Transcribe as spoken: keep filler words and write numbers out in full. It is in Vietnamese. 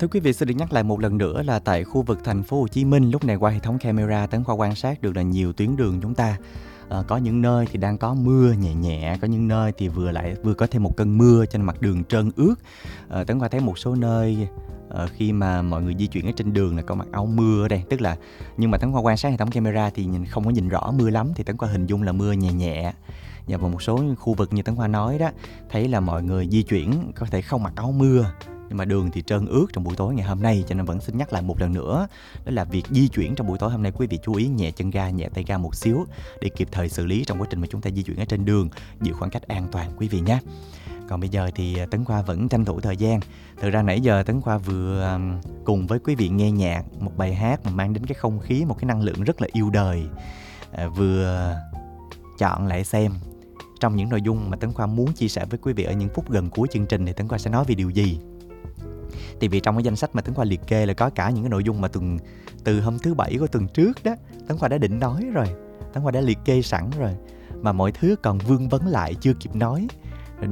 Thưa quý vị, xin được nhắc lại một lần nữa là tại khu vực thành phố Hồ Chí Minh, lúc này qua hệ thống camera Tấn Khoa quan sát được là nhiều tuyến đường chúng ta à, có những nơi thì đang có mưa nhẹ nhẹ, có những nơi thì vừa lại vừa có thêm một cơn mưa trên mặt đường trơn ướt. à, Tấn Khoa thấy một số nơi à, khi mà mọi người di chuyển ở trên đường là có mặc áo mưa ở đây, tức là nhưng mà Tấn Khoa quan sát hệ thống camera thì nhìn không có nhìn rõ mưa lắm, thì Tấn Khoa hình dung là mưa nhẹ nhẹ. Và một số khu vực như Tấn Khoa nói đó, thấy là mọi người di chuyển có thể không mặc áo mưa, nhưng mà đường thì trơn ướt trong buổi tối ngày hôm nay, cho nên vẫn xin nhắc lại một lần nữa, đó là việc di chuyển trong buổi tối hôm nay, quý vị chú ý nhẹ chân ga, nhẹ tay ga một xíu để kịp thời xử lý trong quá trình mà chúng ta di chuyển ở trên đường, giữ khoảng cách an toàn quý vị nhé. Còn bây giờ thì Tấn Khoa vẫn tranh thủ thời gian. Thực ra nãy giờ Tấn Khoa vừa cùng với quý vị nghe nhạc, một bài hát mà mang đến cái không khí, một cái năng lượng rất là yêu đời, à, vừa chọn lại xem trong những nội dung mà Tấn Khoa muốn chia sẻ với quý vị ở những phút gần cuối chương trình thì Tấn Khoa sẽ nói về điều gì. Thì vì trong cái danh sách mà Tấn Khoa liệt kê là có cả những cái nội dung mà tuần từ hôm thứ bảy của tuần trước đó, Tấn Khoa đã định nói rồi, Tấn Khoa đã liệt kê sẵn rồi, mà mọi thứ còn vương vấn lại chưa kịp nói.